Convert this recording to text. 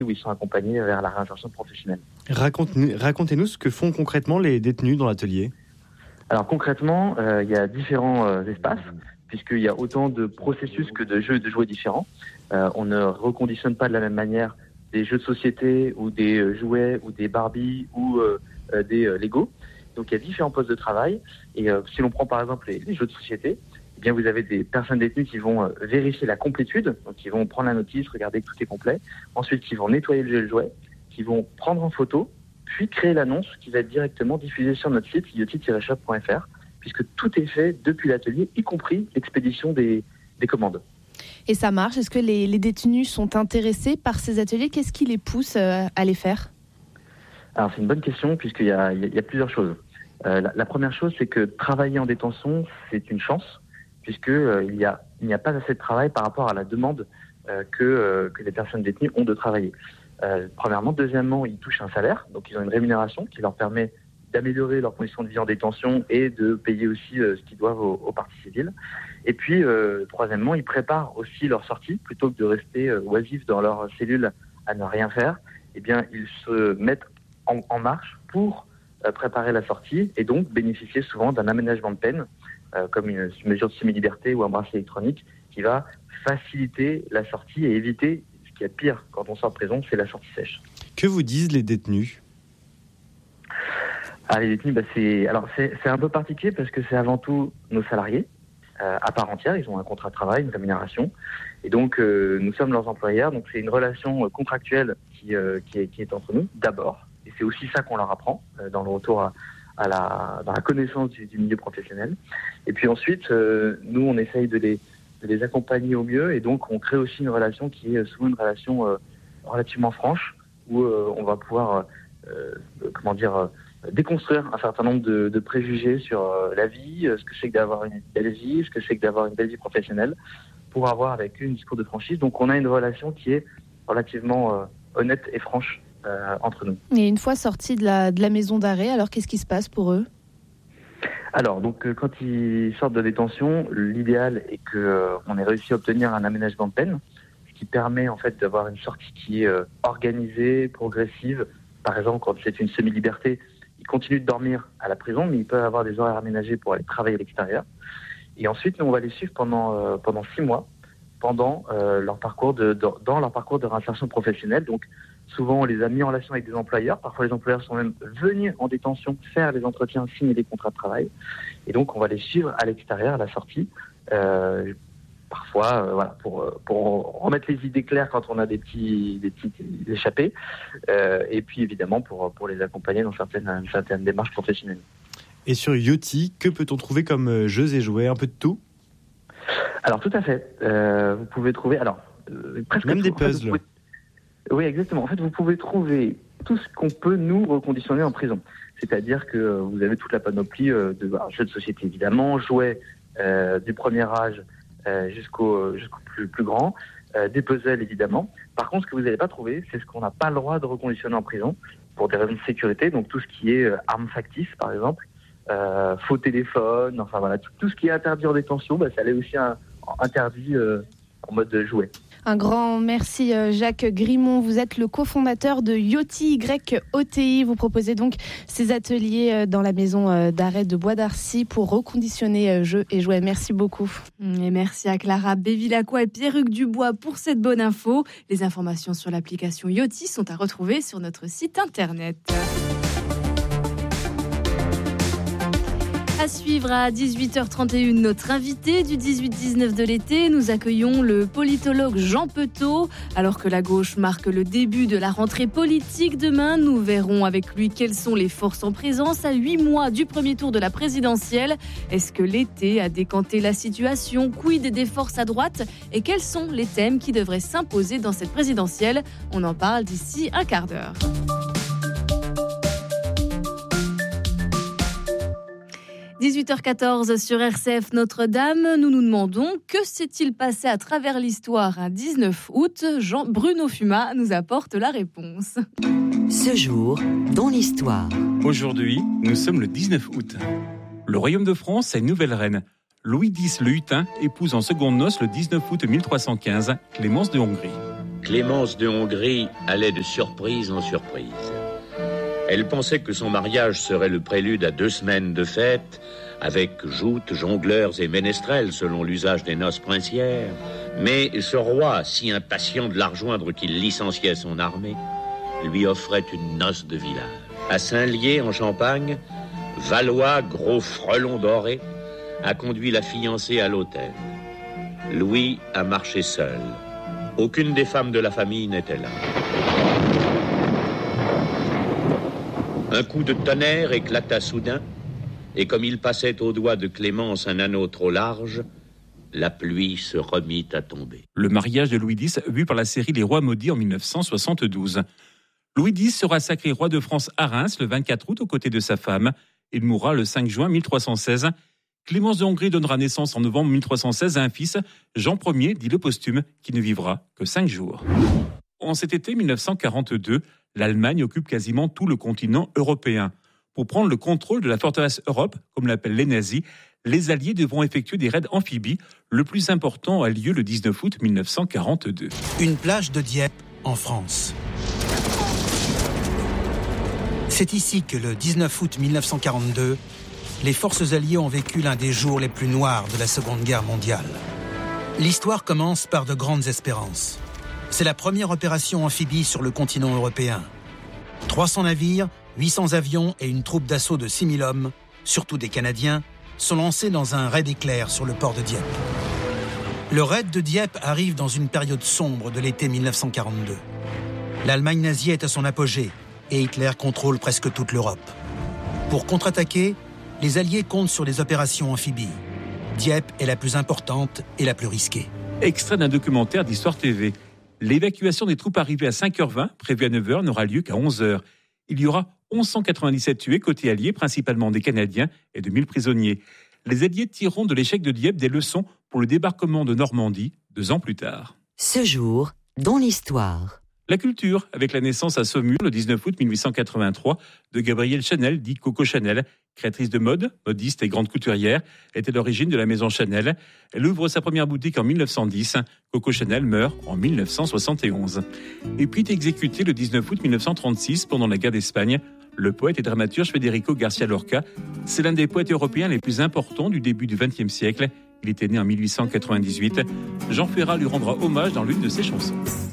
où ils sont accompagnés vers la réinsertion professionnelle. Racontez-nous ce que font concrètement les détenus dans l'atelier. Alors concrètement, il y a différents espaces, puisqu'il y a autant de processus que de jouets différents. On ne reconditionne pas de la même manière des jeux de société ou des jouets ou des Barbie ou des Lego. Donc il y a différents postes de travail. Et si l'on prend par exemple les jeux de société, eh bien vous avez des personnes détenues qui vont vérifier la complétude, donc qui vont prendre la notice, regarder que tout est complet. Ensuite, qui vont nettoyer le jouet, qui vont prendre en photo, puis créer l'annonce qui va être directement diffusée sur notre site yoti-shop.fr, puisque tout est fait depuis l'atelier, y compris l'expédition des commandes. Et ça marche? Est-ce que les détenus sont intéressés par ces ateliers? Qu'est-ce qui les pousse à les faire? Alors c'est une bonne question, puisqu'il y a plusieurs choses. La première chose, c'est que travailler en détention, c'est une chance, puisque il n'y a pas assez de travail par rapport à la demande que les personnes détenues ont de travailler. Premièrement. Deuxièmement, ils touchent un salaire, donc ils ont une rémunération qui leur permet d'améliorer leurs conditions de vie en détention et de payer aussi ce qu'ils doivent aux parties civiles. Et puis, troisièmement, ils préparent aussi leur sortie, plutôt que de rester oisifs dans leur cellule à ne rien faire. Eh bien, ils se mettent en marche pour préparer la sortie et donc bénéficier souvent d'un aménagement de peine, comme une mesure de semi-liberté ou un bracelet électronique qui va faciliter la sortie et éviter ce qui est pire quand on sort de prison, c'est la sortie sèche. Que vous disent les détenus ? Les détenus, c'est un peu particulier parce que c'est avant tout nos salariés à part entière. Ils ont un contrat de travail, une rémunération, et donc nous sommes leurs employeurs. Donc c'est une relation contractuelle qui est entre nous d'abord, et c'est aussi ça qu'on leur apprend dans le retour dans la connaissance du milieu professionnel. Et puis ensuite, nous on essaye de les accompagner au mieux, et donc on crée aussi une relation qui est souvent une relation relativement franche, où on va pouvoir déconstruire un certain nombre de préjugés sur la vie, ce que c'est que d'avoir une belle vie, ce que c'est que d'avoir une belle vie professionnelle, pour avoir avec eux une discours de franchise. Donc on a une relation qui est relativement honnête et franche entre nous. Et une fois sortis de la maison d'arrêt, alors qu'est-ce qui se passe pour eux ? Alors, donc, quand ils sortent de détention, l'idéal est qu'on ait réussi à obtenir un aménagement de peine, ce qui permet en fait d'avoir une sortie qui est organisée, progressive. Par exemple, quand c'est une semi-liberté, ils continuent de dormir à la prison, mais ils peuvent avoir des horaires aménagés pour aller travailler à l'extérieur. Et ensuite, nous, on va les suivre pendant 6 mois, pendant leur parcours dans leur parcours de réinsertion professionnelle. Donc, souvent, on les a mis en relation avec des employeurs. Parfois, les employeurs sont même venus en détention faire les entretiens, signer des contrats de travail. Et donc, on va les suivre à l'extérieur, à la sortie. Parfois, pour remettre les idées claires quand on a des petites échappées. Et puis, évidemment, pour les accompagner dans certaines démarches professionnelles. Et sur Yoti, que peut-on trouver comme jeux et jouets ? Un peu de tout ? Alors, tout à fait. Vous pouvez trouver... presque même tout. des puzzles. Oui, exactement. En fait, vous pouvez trouver tout ce qu'on peut nous reconditionner en prison. C'est-à-dire que vous avez toute la panoplie de jeux de société, évidemment, jouets du premier âge jusqu'au plus grand, des puzzles, évidemment. Par contre, ce que vous n'allez pas trouver, c'est ce qu'on n'a pas le droit de reconditionner en prison pour des raisons de sécurité. Donc, tout ce qui est armes factices, par exemple, faux téléphones, enfin voilà, tout ce qui est interdit en détention, ça l'est aussi interdit en mode jouet. Un grand merci Jacques Grimont, vous êtes le cofondateur de Yoti YOTI. Vous proposez donc ces ateliers dans la maison d'arrêt de Bois d'Arcy pour reconditionner jeux et jouets. Merci beaucoup. Et merci à Clara Bévilacqua et Pierruc Dubois pour cette bonne info. Les informations sur l'application Yoti sont à retrouver sur notre site internet. À suivre à 18h31, notre invité du 18-19 de l'été. Nous accueillons le politologue Jean Petot. Alors que la gauche marque le début de la rentrée politique demain, nous verrons avec lui quelles sont les forces en présence à 8 mois du premier tour de la présidentielle. Est-ce que l'été a décanté la situation ? Quid des forces à droite ? Et quels sont les thèmes qui devraient s'imposer dans cette présidentielle ? On en parle d'ici un quart d'heure. 18h14 sur RCF Notre-Dame, nous nous demandons que s'est-il passé à travers l'histoire un 19 août ? Bruno Fuma nous apporte la réponse. Ce jour, dans l'histoire. Aujourd'hui, nous sommes le 19 août. Le royaume de France a une nouvelle reine. Louis X le Hutin épouse en secondes noces le 19 août 1315 Clémence de Hongrie. Clémence de Hongrie allait de surprise en surprise. Elle pensait que son mariage serait le prélude à 2 semaines de fête, avec joutes, jongleurs et ménestrels selon l'usage des noces princières. Mais ce roi, si impatient de la rejoindre qu'il licenciait son armée, lui offrait une noce de village. À Saint-Lié, en Champagne, Valois, gros frelon doré, a conduit la fiancée à l'hôtel. Louis a marché seul. Aucune des femmes de la famille n'était là. Un coup de tonnerre éclata soudain, et comme il passait au doigt de Clémence un anneau trop large, la pluie se remit à tomber. Le mariage de Louis X, vu par la série Les Rois maudits en 1972. Louis X sera sacré roi de France à Reims le 24 août aux côtés de sa femme. Il mourra le 5 juin 1316. Clémence de Hongrie donnera naissance en novembre 1316 à un fils, Jean Ier, dit le posthume, qui ne vivra que 5 jours. En cet été 1942, l'Allemagne occupe quasiment tout le continent européen. Pour prendre le contrôle de la forteresse Europe, comme l'appellent les nazis, les Alliés devront effectuer des raids amphibies. Le plus important a lieu le 19 août 1942. Une plage de Dieppe, en France. C'est ici que le 19 août 1942, les forces alliées ont vécu l'un des jours les plus noirs de la Seconde Guerre mondiale. L'histoire commence par de grandes espérances. C'est la première opération amphibie sur le continent européen. 300 navires, 800 avions et une troupe d'assaut de 6000 hommes, surtout des Canadiens, sont lancés dans un raid éclair sur le port de Dieppe. Le raid de Dieppe arrive dans une période sombre de l'été 1942. L'Allemagne nazie est à son apogée et Hitler contrôle presque toute l'Europe. Pour contre-attaquer, les Alliés comptent sur les opérations amphibies. Dieppe est la plus importante et la plus risquée. Extrait d'un documentaire d'Histoire TV. L'évacuation des troupes arrivées à 5h20, prévue à 9h, n'aura lieu qu'à 11h. Il y aura 1197 tués côté alliés, principalement des Canadiens et de 1000 prisonniers. Les Alliés tireront de l'échec de Dieppe des leçons pour le débarquement de Normandie 2 ans plus tard. Ce jour, dans l'histoire. La culture, avec la naissance à Saumur le 19 août 1883 de Gabrielle Chanel, dite Coco Chanel, créatrice de mode, modiste et grande couturière, était l'origine de la maison Chanel. Elle ouvre sa première boutique en 1910. Coco Chanel meurt en 1971. Et puis est exécuté le 19 août 1936 pendant la guerre d'Espagne. Le poète et dramaturge Federico García Lorca, c'est l'un des poètes européens les plus importants du début du XXe siècle. Il était né en 1898. Jean Ferrat lui rendra hommage dans l'une de ses chansons.